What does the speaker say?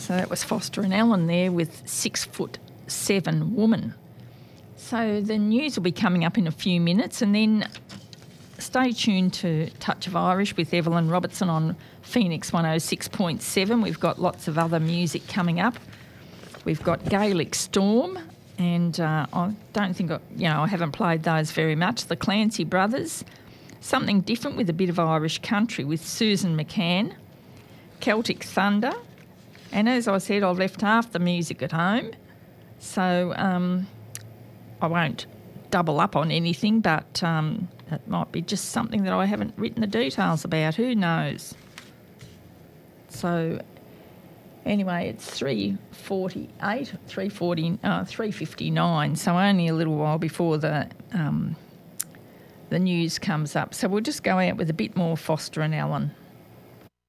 So that was Foster and Allen there with 6'7" woman. So the news will be coming up in a few minutes, and then stay tuned to Touch of Irish with Evelyn Robertson on Phoenix 106.7. We've got lots of other music coming up. We've got Gaelic Storm, and I don't think, I haven't played those very much. The Clancy Brothers, something different with a bit of Irish country with Susan McCann, Celtic Thunder, and as I said, I've left half the music at home, so I won't double up on anything, but it might be just something that I haven't written the details about. Who knows? So anyway, it's 3:59, so only a little while before the news comes up. So we'll just go out with a bit more Foster and Allen.